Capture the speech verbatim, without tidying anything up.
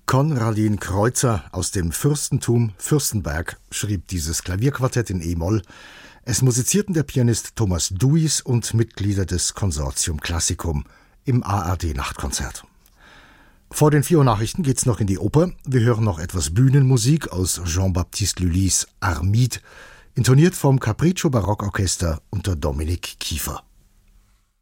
Konradin Kreutzer aus dem Fürstentum Fürstenberg schrieb dieses Klavierquartett in E-Moll. Es musizierten der Pianist Thomas Duis und Mitglieder des Consortium Classicum im A R D-Nachtkonzert. Vor den vier Uhr Nachrichten geht's noch in die Oper. Wir hören noch etwas Bühnenmusik aus Jean-Baptiste Lully's Armide, intoniert vom Capriccio Barockorchester unter Dominik Kiefer.